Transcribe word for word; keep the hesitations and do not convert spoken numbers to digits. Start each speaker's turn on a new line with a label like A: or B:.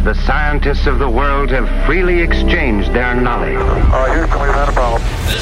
A: the scientists of the world have freely exchanged their knowledge.
B: Uh, Houston, we've had a problem.